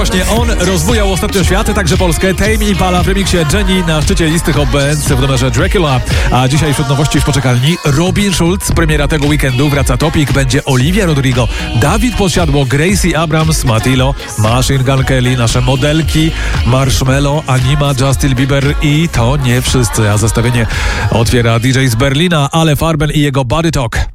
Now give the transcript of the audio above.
właśnie on rozbujał ostatnio świat, także Polskę. Tame Impala w remiksie Jenny na szczycie listy Hot Bands w numerze Dracula. A dzisiaj wśród nowości w poczekalni Robin Schulz, premiera tego weekendu, wraca Topic, będzie Olivia Rodrigo, Dawid Podsiadło, Gracie Abrams, Matilo, Machine Gun Kelly, nasze modelki, Marshmello, Anima, Justin Bieber i to nie wszyscy, a zestawienie otwiera DJ z Berlina, Ale Farben i jego Body Talk.